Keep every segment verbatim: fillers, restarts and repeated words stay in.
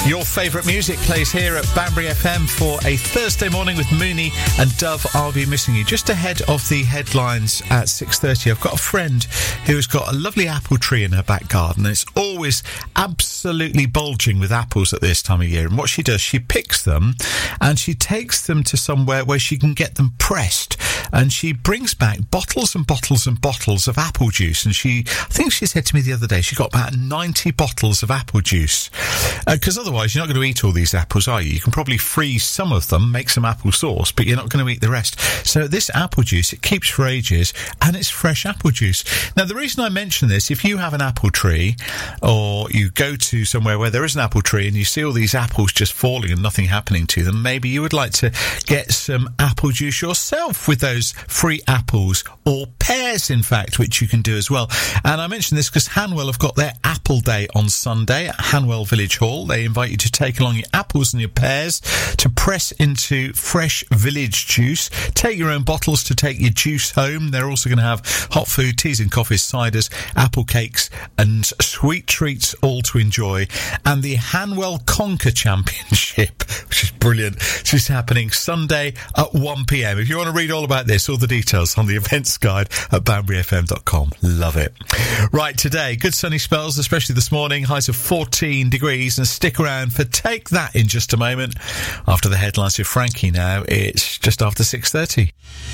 Your favourite music plays here at Banbury F M for a Thursday morning with Mooney and Dove. I'll be missing you. Just ahead of the headlines at six thirty, I've got a friend who's got a lovely apple tree in her back garden. It's always absolutely bulging with apples at this time of year. And what she does, she picks them and she takes them to somewhere where she can get them pressed. And she brings back bottles and bottles and bottles of apple juice. And she, I think she said to me the other day, she got about ninety bottles of apple juice. Because uh, otherwise you're not going to eat all these apples, are you? You can probably freeze some of them, make some apple sauce, but you're not going to eat the rest. So this apple juice, it keeps for ages, and it's fresh apple juice. Now, the reason I mention this, if you have an apple tree, or you go to somewhere where there is an apple tree and you see all these apples just falling and nothing happening to them, maybe you would like to get some apple juice yourself with those free apples, or pears, in fact, which you can do as well. And I mention this because Hanwell have got their Apple Day on Sunday at Hanwell Village Hall. They invite you to take along your apples and your pears to press into fresh village juice. Take your own bottles to take your juice home. They're also going to have hot food, teas and coffees, ciders, apple cakes and sweet treats all to enjoy. And the Hanwell Conquer Championship, which is brilliant, this is happening Sunday at one p.m. If you want to read all about this, all the details on the events guide at banbury f m dot com. Love it. Right, today, good sunny spells, especially this morning, highs of fourteen degrees, and stick around for Take That in just a moment. After the headlines with Frankie now, it's just after six thirty.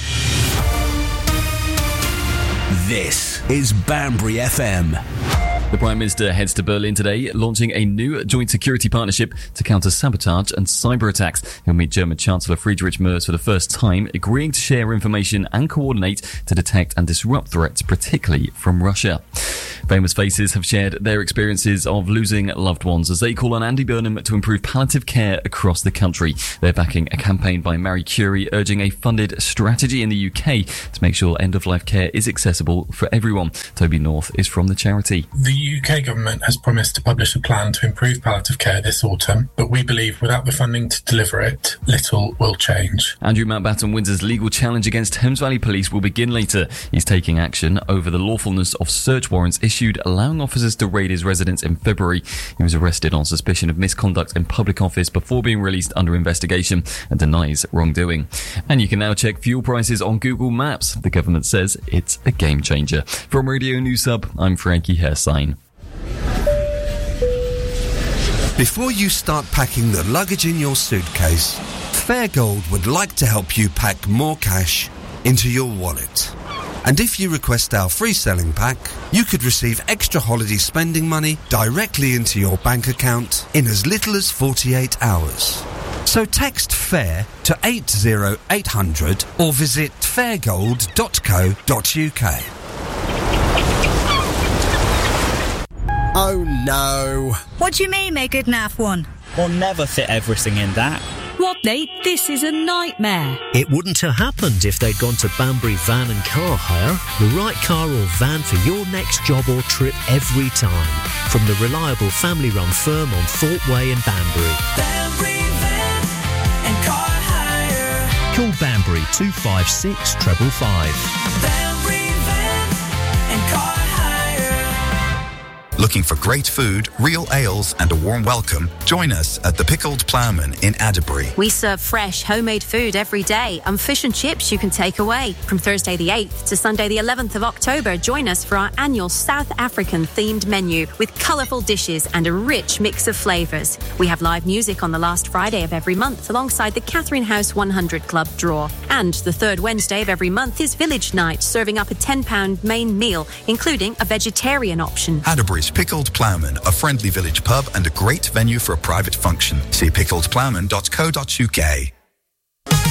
This is Banbury F M. The Prime Minister heads to Berlin today, launching a new joint security partnership to counter sabotage and cyber attacks. He'll meet German Chancellor Friedrich Merz for the first time, agreeing to share information and coordinate to detect and disrupt threats, particularly from Russia. Famous faces have shared their experiences of losing loved ones as they call on Andy Burnham to improve palliative care across the country. They're backing a campaign by Marie Curie urging a funded strategy in the U K to make sure end-of-life care is accessible for everyone. Toby North is from the charity. The U K government has promised to publish a plan to improve palliative care this autumn, but we believe without the funding to deliver it, little will change. Andrew Mountbatten Windsor's legal challenge against Thames Valley Police will begin later. He's taking action over the lawfulness of search warrants issued allowing officers to raid his residence in February. He was arrested on suspicion of misconduct in public office before being released under investigation and denies wrongdoing. And you can now check fuel prices on Google Maps. The government says it's a game changer. From Radio News Hub, I'm Frankie Hersign. Before you start packing the luggage in your suitcase, Fairgold would like to help you pack more cash into your wallet. And if you request our free selling pack, you could receive extra holiday spending money directly into your bank account in as little as forty-eight hours. So text FAIR to eight zero eight hundred or visit fairgold dot co dot uk. Oh no. What do you mean, make good naff one? We'll never fit everything in that. Rodney, this is a nightmare. It wouldn't have happened if they'd gone to Banbury Van and Car Hire, the right car or van for your next job or trip every time. From the reliable family-run firm on Thorpe Way in Banbury. Banbury Van and Car Hire. Call Banbury two five six five five five. Banbury Van and Car Hire. Looking for great food, real ales and a warm welcome? Join us at the Pickled Ploughman in Adderbury. We serve fresh, homemade food every day and fish and chips you can take away. From Thursday the eighth to Sunday the eleventh of October, join us for our annual South African themed menu with colourful dishes and a rich mix of flavours. We have live music on the last Friday of every month alongside the Catherine House one hundred Club draw. And the third Wednesday of every month is Village Night, serving up a ten pound main meal, including a vegetarian option. Adderbury's Pickled Ploughman, a friendly village pub and a great venue for a private function. See pickled ploughman dot co dot uk.